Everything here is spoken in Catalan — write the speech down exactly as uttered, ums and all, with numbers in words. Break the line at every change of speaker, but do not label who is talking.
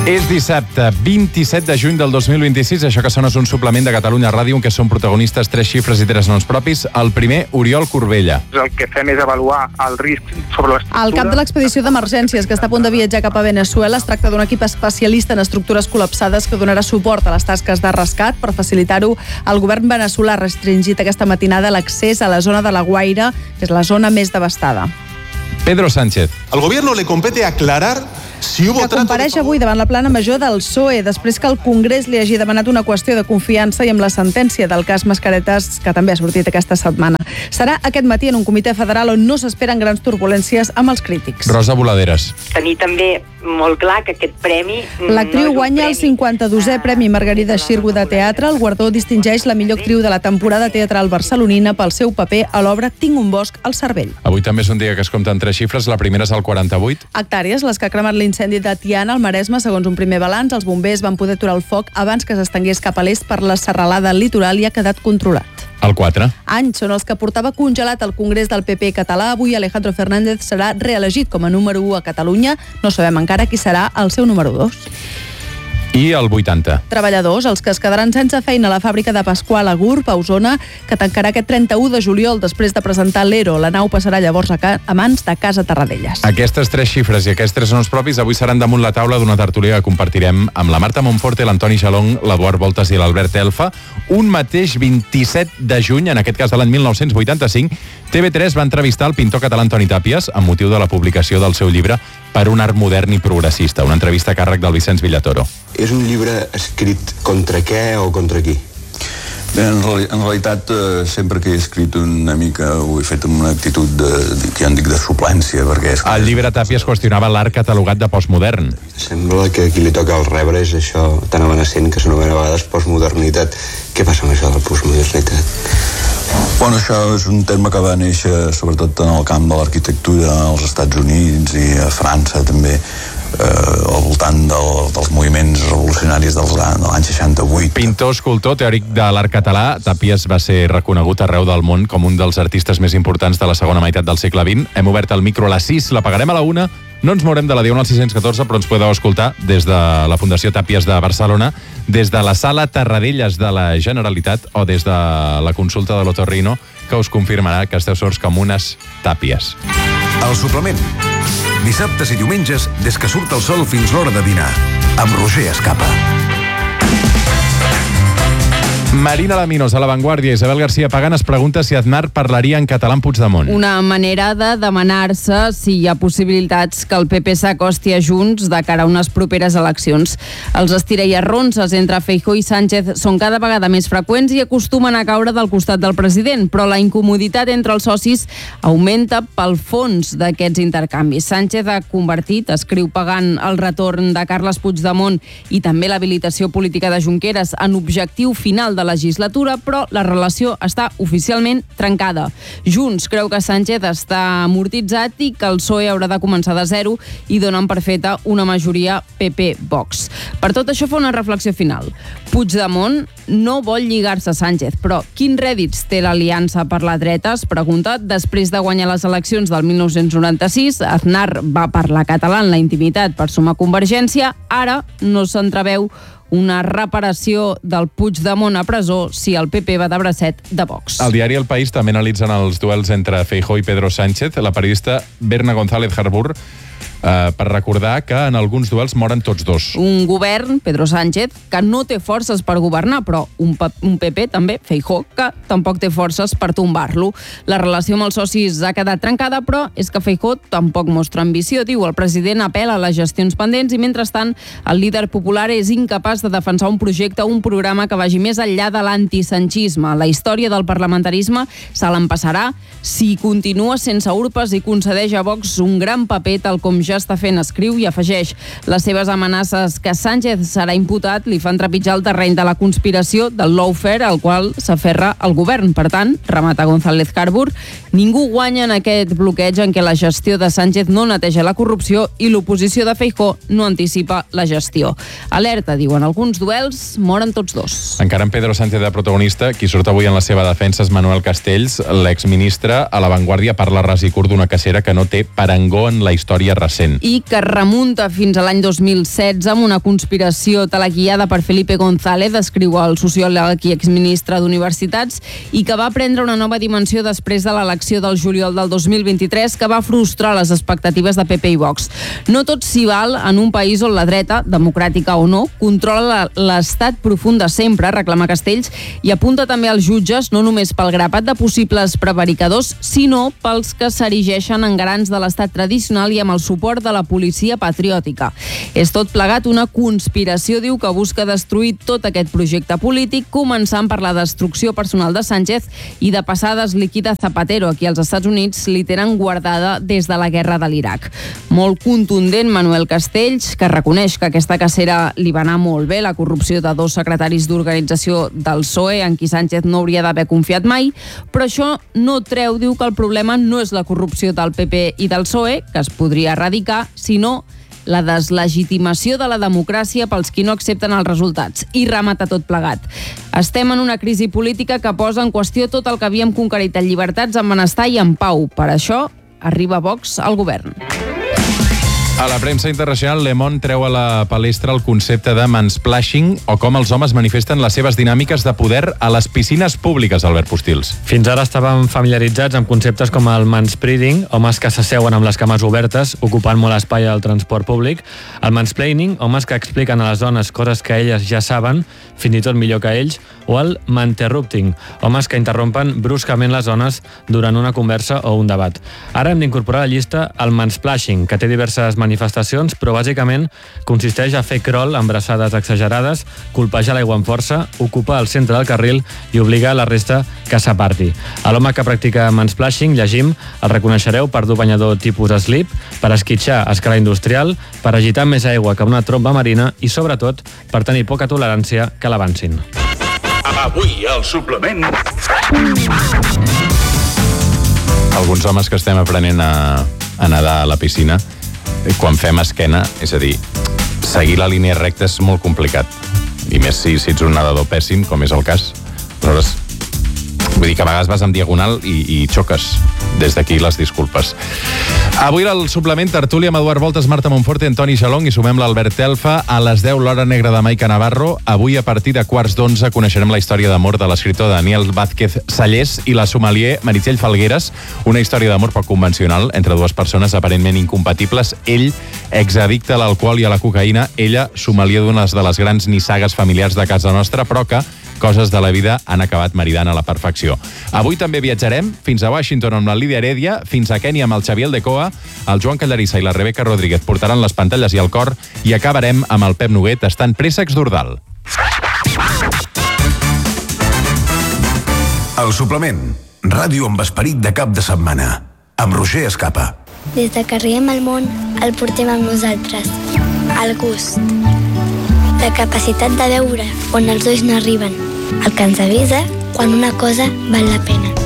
És dissabte, vint-i-set de juny del dos mil vint-i-sis. Això que sona és un suplement de Catalunya Ràdio en què són protagonistes tres xifres i tres noms propis. El primer, Oriol Corbella.
El que fem és avaluar el risc sobre l'estructura.
El cap de l'expedició d'emergències, que està a punt de viatjar cap a Veneçuela, es tracta d'un equip especialista en estructures col·lapsades que donarà suport a les tasques de rescat. Per facilitar-ho, el govern veneçolà ha restringit aquesta matinada l'accés a la zona de La Guaira, que és la zona més devastada.
Pedro Sánchez.
Al gobierno le compete aclarar si hubo
que compareix avui davant la plana major del P S O E després que el Congrés li hagi demanat una qüestió de confiança i amb la sentència del cas Mascaretes, que també ha sortit aquesta setmana. Serà aquest matí en un comitè federal on no s'esperen grans turbulències amb els crítics.
Rosa Voladeres.
Tenir també molt clar que aquest premi...
L'actriu
no
guanya
premi.
el cinquanta-dosè Premi Margarida Xirgu de Teatre. El guardó distingeix la millor actriu de la temporada teatral barcelonina pel seu paper a l'obra Tinc un bosc al cervell.
Avui també és un dia que es compten tres xifres. La primera és el quaranta-vuit.
Hectàrees, les que ha cremat l'incendi de Tiana al Maresme. Segons un primer balanç, els bombers van poder aturar el foc abans que s'estengués cap a l'est per la serralada litoral i ha quedat controlat.
El quatre.
Anys són els que portava congelat al Congrés del P P català. Avui Alejandro Fernández serà reelegit com a número u a Catalunya. No sabem encara qui serà el seu número dos.
I el vuitanta.
Treballadors, els que es quedaran sense feina a la fàbrica de Pasqual a Gurb, a Osona, que tancarà aquest trenta-u de juliol després de presentar l'E R O. La nau passarà llavors a, ca a mans de Casa Tarradellas.
Aquestes tres xifres i aquests tres noms propis avui seran damunt la taula d'una tertúlia que compartirem amb la Marta Monforte, l'Antoni Xalong, l'Eduard Voltas i l'Albert Elfa. Un mateix vint-i-set de juny, en aquest cas de l'any mil nou-cents vuitanta-cinc, T V tres va entrevistar el pintor català Antoni Tàpies amb motiu de la publicació del seu llibre Per un art modern i progressista, una entrevista a càrrec del Vicenç Villatoro.
És un llibre escrit contra què o contra qui?
Bé, en, reali en realitat, eh, sempre que he escrit una mica ho he fet amb una actitud de, de, que ja en dic de suplència, perquè és...
El llibre Tàpies qüestionava l'art catalogat de postmodern.
Sembla que a qui li toca el rebre és això tan amenacent que s'anomena a vegades postmodernitat. Què passa amb això de la postmodernitat?
Bueno, això és un terme que va néixer sobretot en el camp de l'arquitectura als Estats Units i a França també, eh, al voltant del, dels moviments revolucionaris dels, de l'any seixanta-vuit.
Pintor, escultor, teòric de l'art català, Tàpies va ser reconegut arreu del món com un dels artistes més importants de la segona meitat del segle vint. Hem obert el micro a les sis, la pagarem a la una. No ens mourem de la Diagonal sis-cents catorze, però ens podeu escoltar des de la Fundació Tàpies de Barcelona, des de la Sala Tarradellas de la Generalitat o des de la consulta de l'Otorrino, que us confirmarà que esteu sorts com unes tàpies.
El suplement. Dissabtes i diumenges, des que surt el sol fins l'hora de dinar. Amb Roger Escapa.
Marina Laminos, a La Vanguardia. Isabel García Pagán es pregunta si Aznar parlaria en català amb Puigdemont.
Una manera de demanar-se si hi ha possibilitats que el P P s'acosti a Junts de cara a unes properes eleccions. Els estira i arronses entre Feijóo i Sánchez són cada vegada més freqüents i acostumen a caure del costat del president, però la incomoditat entre els socis augmenta pel fons d'aquests intercanvis. Sánchez ha convertit, escriu Pagán, el retorn de Carles Puigdemont i també l'habilitació política de Junqueras en objectiu final de legislatura, però la relació està oficialment trencada. Junts creu que Sánchez està amortitzat i que el P S O E haurà de començar de zero i donen per feta una majoria P P-Vox. Per tot això fa una reflexió final. Puigdemont no vol lligar-se a Sánchez, però quins rèdits té l'aliança per la dreta? Es pregunta. Després de guanyar les eleccions del mil nou-cents noranta-sis, Aznar va parlar català en la intimitat per sumar Convergència. Ara no s'entreveu una reparació del Puigdemont a presó si el P P va de bracet de Vox.
El diari El País també analitzen els duels entre Feijóo i Pedro Sánchez. La periodista Berna González Harbour Uh, per recordar que en alguns duels moren tots dos.
Un govern, Pedro Sánchez, que no té forces per governar, però un, un P P també, Feijóo, que tampoc té forces per tombar-lo. La relació amb els socis ha quedat trencada, però és que Feijóo tampoc mostra ambició. Diu, el president apela a les gestions pendents i, mentrestant, el líder popular és incapaç de defensar un projecte o un programa que vagi més enllà de l'antisanchisme. La història del parlamentarisme se l'empassarà si continua sense urpes i concedeix a Vox un gran paper, tal com ja està fent, escriu, i afegeix: les seves amenaces que Sánchez serà imputat li fan trepitjar el terreny de la conspiració del lawfare al qual s'aferra el govern. Per tant, remata González Harbour, ningú guanya en aquest bloqueig en què la gestió de Sánchez no neteja la corrupció i l'oposició de Feijóo no anticipa la gestió. Alerta, diuen, alguns duels moren tots dos.
Encara en Pedro Sánchez de protagonista, qui surt avui en la seva defensa és Manuel Castells, l'exministre. A La Vanguardia parla ras i curt d'una cacera que no té parangó en la història recent. cent.
I que remunta fins a l'any dos mil setze amb una conspiració teleguiada per Felipe González, escriu el sociòleg i exministre d'Universitats, i que va prendre una nova dimensió després de l'elecció del juliol del dos mil vint-i-tres, que va frustrar les expectatives de P P i Vox. No tot s'hi val en un país on la dreta, democràtica o no, controla l'estat profund de sempre, reclama Castells, i apunta també als jutges no només pel grapat de possibles prevaricadors, sinó pels que s'erigeixen en garants de l'estat tradicional i amb el suport de la policia patriòtica. És tot plegat una conspiració, diu, que busca destruir tot aquest projecte polític, començant per la destrucció personal de Sánchez i de passades liquida Zapatero, aquí als Estats Units li tenen guardada des de la guerra de l'Iraq. Molt contundent Manuel Castells, que reconeix que aquesta cacera li va anar molt bé, la corrupció de dos secretaris d'organització del P S O E, en qui Sánchez no hauria d'haver confiat mai, però això no treu, diu, que el problema no és la corrupció del P P i del P S O E, que es podria erradicar, sinó la deslegitimació de la democràcia pels qui no accepten els resultats. I remata tot plegat. Estem en una crisi política que posa en qüestió tot el que havíem conquerit en llibertats, en benestar i en pau. Per això arriba Vox al govern.
A la premsa internacional, Le Monde treu a la palestra el concepte de mansplashing, o com els homes manifesten les seves dinàmiques de poder a les piscines públiques, Albert Postils.
Fins ara estàvem familiaritzats amb conceptes com el manspreading, homes que s'asseuen amb les cames obertes, ocupant molt espai al transport públic, el mansplaining, homes que expliquen a les dones coses que elles ja saben, fins i tot millor que ells, o el manterrupting, homes que interrompen bruscament les dones durant una conversa o un debat. Ara hem d'incorporar a la llista el mansplashing, que té diverses manifestacions, però bàsicament consisteix a fer crawl amb braçades exagerades, colpejar l'aigua amb força, ocupar el centre del carril i obligar la resta que s'aparti. A l'home que practica mansplashing, llegim, el reconeixereu per dur banyador tipus slip, per esquitxar a escala industrial, per agitar més aigua que una tromba marina i, sobretot, per tenir poca tolerància que l'avancin.
Avui, al suplement...
Alguns homes que estem aprenent a, a nedar a la piscina, quan fem esquena, és a dir, seguir la línia recta és molt complicat. I més si, si ets un nedador pèssim, com és el cas. Aleshores, vull dir que a vegades vas en diagonal i, i xoques. Des d'aquí les disculpes. Avui al suplement tertúlia amb Eduard Voltes, Marta Monforte, Antoni Xalong i sumem l'Albert Elfa a les deu, l'Hora Negra de Maica Navarro. Avui a partir de quarts d'onze coneixerem la història d'amor de l'escriptor Daniel Vázquez Sallés i la sommelier Meritxell Falgueres, una història d'amor poc convencional entre dues persones aparentment incompatibles, ell exaddicte a l'alcohol i a la cocaïna, ella sommelier d'una de les grans nissagues familiars de casa nostra, però que coses de la vida han acabat maridant a la perfecció. Avui també viatjarem fins a Washington amb la Lídia Heredia, fins a Kènia amb el Xavier Aldecoa, el Joan Callarissa i la Rebeca Rodríguez portaran les pantalles i el cor i acabarem amb el Pep Noguer tastant préssecs d'Ordal.
El suplement. Ràdio amb esperit de cap de setmana. Amb Roger Escapa.
Des de que arribem al món, el portem amb nosaltres. El gust. La capacitat de veure on els ulls no arriben. El que ens avisa quan una cosa val la pena.